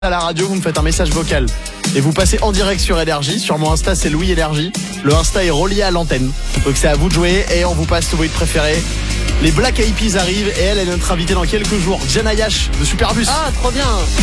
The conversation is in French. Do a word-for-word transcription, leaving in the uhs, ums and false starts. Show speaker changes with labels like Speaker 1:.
Speaker 1: à la radio, vous me faites un message vocal et vous passez en direct sur Énergie. Sur mon Insta, c'est Louis Énergie. Le Insta est relié à l'antenne. Donc c'est à vous de jouer et on vous passe tous vos hits préférés. Les Black Eyed Peas arrivent et elle est notre invitée dans quelques jours. Jenna Yash de Superbus.
Speaker 2: Ah, trop bien.